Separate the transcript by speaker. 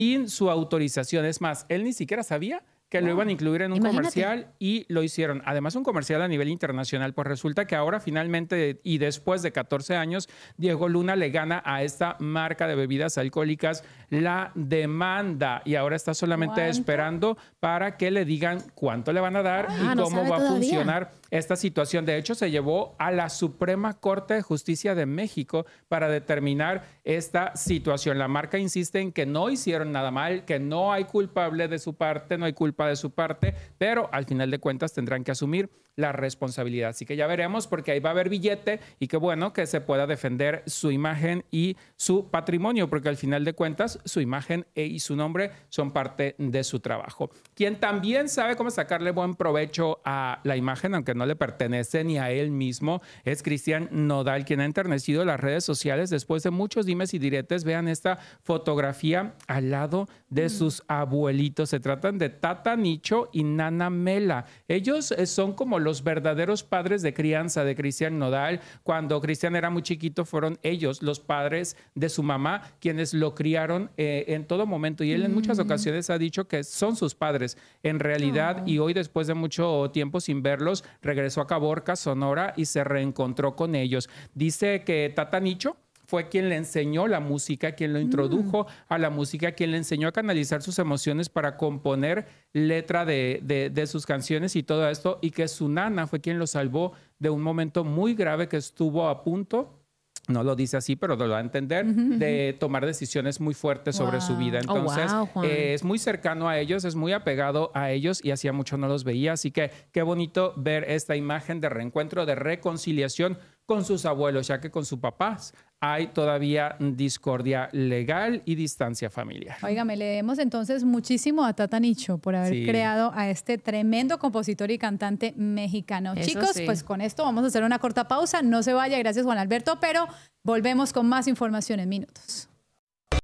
Speaker 1: sin su autorización. Es más, él ni siquiera sabía que lo iban a incluir en un comercial y lo hicieron. Además, un comercial a nivel internacional. Pues resulta que ahora finalmente y después de 14 años, Diego Luna le gana a esta marca de bebidas alcohólicas la demanda y ahora está solamente esperando para que le digan cuánto le van a dar y cómo va a funcionar esta situación. De hecho, se llevó a la Suprema Corte de Justicia de México para determinar esta situación. La marca insiste en que no hicieron nada mal, que no hay culpable de su parte, no hay culpa de su parte, pero al final de cuentas tendrán que asumir la responsabilidad. Así que ya veremos, porque ahí va a haber billete y qué bueno que se pueda defender su imagen y su patrimonio, porque al final de cuentas su imagen y su nombre son parte de su trabajo. Quien también sabe cómo sacarle buen provecho a la imagen, aunque no le pertenece ni a él mismo, es Cristian Nodal, quien ha enternecido las redes sociales después de muchos dimes y diretes. Vean esta fotografía al lado de sus abuelitos. Se tratan de Tata Nicho y Nana Mela. Ellos son como los verdaderos padres de crianza de Cristian Nodal. Cuando Cristian era muy chiquito, fueron ellos los padres de su mamá quienes lo criaron en todo momento. Y él en muchas ocasiones ha dicho que son sus padres en realidad. Y hoy, después de mucho tiempo sin verlos, regresó a Caborca, Sonora, y se reencontró con ellos. Dice que Tata Nicho fue quien le enseñó la música, quien lo introdujo a la música, quien le enseñó a canalizar sus emociones para componer letra de sus canciones y todo esto, y que su nana fue quien lo salvó de un momento muy grave que estuvo a punto, no lo dice así, pero lo va a entender, de tomar decisiones muy fuertes sobre su vida. Entonces, es muy cercano a ellos, es muy apegado a ellos y hacía mucho no los veía. Así que qué bonito ver esta imagen de reencuentro, de reconciliación con sus abuelos, ya que con sus papás hay todavía discordia legal y distancia familiar.
Speaker 2: Óigame, le debemos entonces muchísimo a Tata Nicho por haber creado a este tremendo compositor y cantante mexicano.
Speaker 3: Eso
Speaker 2: Chicos, pues con esto vamos a hacer una corta pausa. No se vaya, gracias Juan Alberto, pero volvemos con más información en minutos.